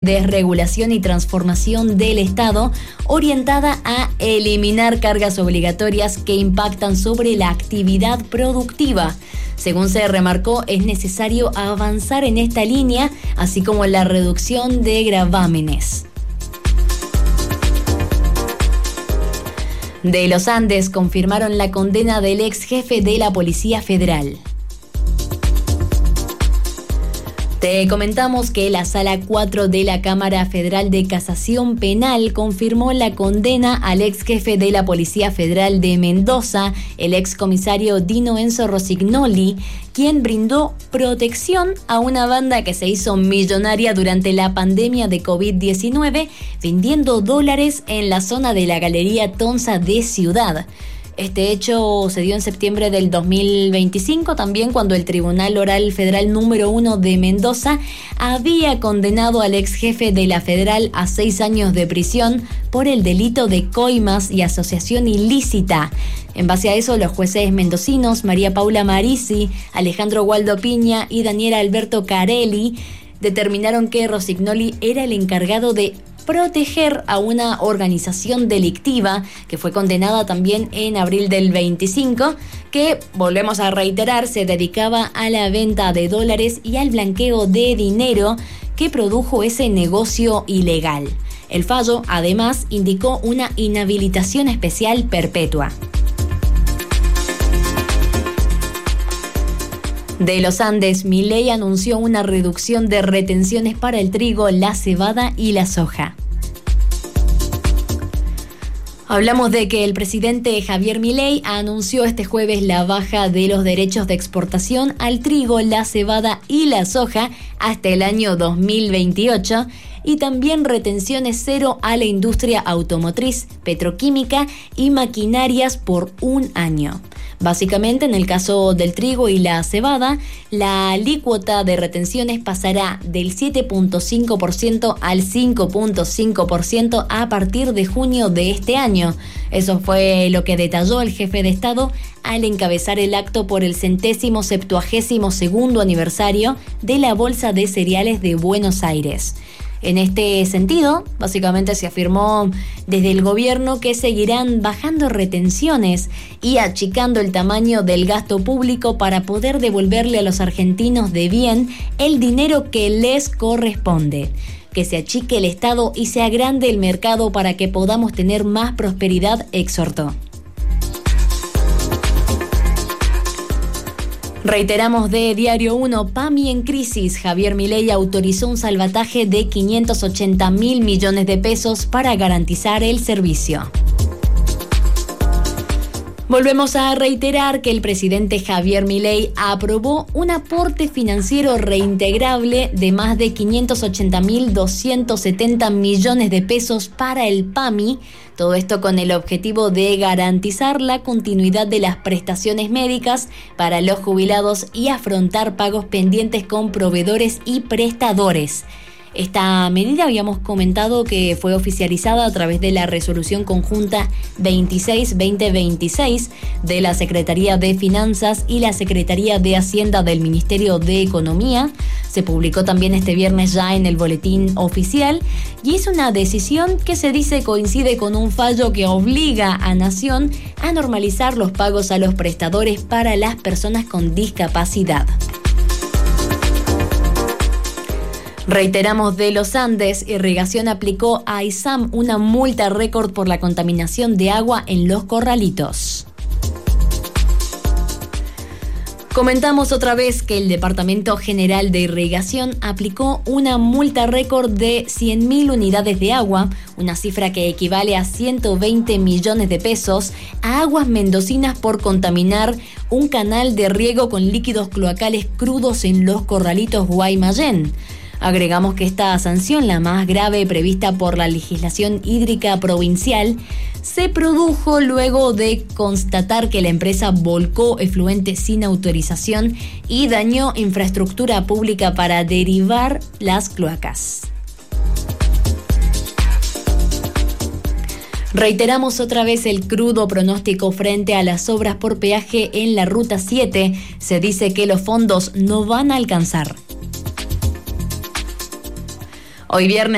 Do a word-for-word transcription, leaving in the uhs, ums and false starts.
desregulación y transformación del Estado, orientada a eliminar cargas obligatorias que impactan sobre la actividad productiva. Según se remarcó, es necesario avanzar en esta línea, así como la reducción de gravámenes. De los Andes confirmaron la condena del ex jefe de la Policía Federal. Te comentamos que la Sala cuatro de la Cámara Federal de Casación Penal confirmó la condena al ex jefe de la Policía Federal de Mendoza, el ex comisario Dino Enzo Rosignoli, quien brindó protección a una banda que se hizo millonaria durante la pandemia de covid diecinueve, vendiendo dólares en la zona de la Galería Tonza de Ciudad. Este hecho se dio en septiembre del dos mil veinticinco, también cuando el Tribunal Oral Federal número uno de Mendoza había condenado al ex jefe de la Federal a seis años de prisión por el delito de coimas y asociación ilícita. En base a eso, los jueces mendocinos María Paula Marisi, Alejandro Waldo Piña y Daniel Alberto Carelli determinaron que Rosignoli era el encargado de proteger a una organización delictiva que fue condenada también en abril del veinticinco, que, volvemos a reiterar, se dedicaba a la venta de dólares y al blanqueo de dinero que produjo ese negocio ilegal. El fallo, además, indicó una inhabilitación especial perpetua. De los Andes, Milei anunció una reducción de retenciones para el trigo, la cebada y la soja. Hablamos de que el presidente Javier Milei anunció este jueves la baja de los derechos de exportación al trigo, la cebada y la soja hasta el año dos mil veintiocho y también retenciones cero a la industria automotriz, petroquímica y maquinarias por un año. Básicamente, en el caso del trigo y la cebada, la alícuota de retenciones pasará del siete punto cinco por ciento al cinco punto cinco por ciento a partir de junio de este año. Eso fue lo que detalló el jefe de Estado al encabezar el acto por el centésimo septuagésimo segundo aniversario de la Bolsa de Cereales de Buenos Aires. En este sentido, básicamente se afirmó desde el gobierno que seguirán bajando retenciones y achicando el tamaño del gasto público para poder devolverle a los argentinos de bien el dinero que les corresponde. Que se achique el Estado y se agrande el mercado para que podamos tener más prosperidad, exhortó. Reiteramos de Diario uno, PAMI en crisis. Javier Milei autorizó un salvataje de quinientos ochenta mil millones de pesos para garantizar el servicio. Volvemos a reiterar que el presidente Javier Milei aprobó un aporte financiero reintegrable de más de quinientos ochenta mil doscientos setenta millones de pesos para el PAMI, todo esto con el objetivo de garantizar la continuidad de las prestaciones médicas para los jubilados y afrontar pagos pendientes con proveedores y prestadores. Esta medida habíamos comentado que fue oficializada a través de la resolución conjunta veintiséis veinte veintiséis de la Secretaría de Finanzas y la Secretaría de Hacienda del Ministerio de Economía. Se publicó también este viernes ya en el boletín oficial y es una decisión que se dice coincide con un fallo que obliga a Nación a normalizar los pagos a los prestadores para las personas con discapacidad. Reiteramos de los Andes, Irrigación aplicó a ISAM una multa récord por la contaminación de agua en Los Corralitos. Comentamos otra vez que el Departamento General de Irrigación aplicó una multa récord de cien mil unidades de agua, una cifra que equivale a ciento veinte millones de pesos, a aguas mendocinas por contaminar un canal de riego con líquidos cloacales crudos en Los Corralitos, Guaymallén. Agregamos que esta sanción, la más grave prevista por la legislación hídrica provincial, se produjo luego de constatar que la empresa volcó efluentes sin autorización y dañó infraestructura pública para derivar las cloacas. Reiteramos otra vez el crudo pronóstico frente a las obras por peaje en la Ruta siete. Se dice que los fondos no van a alcanzar. Hoy viernes